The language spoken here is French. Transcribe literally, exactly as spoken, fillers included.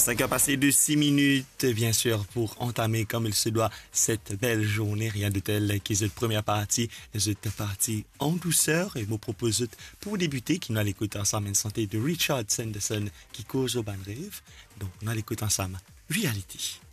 cinq heures passées de six minutes, bien sûr, pour entamer comme il se doit cette belle journée. Rien de tel que cette première partie, cette partie en douceur. Et vous propose pour débuter, qui nous allons écouter ensemble une santé de Richard Sanderson qui cause au ban rêve. Donc, nous allons écouter ensemble Reality.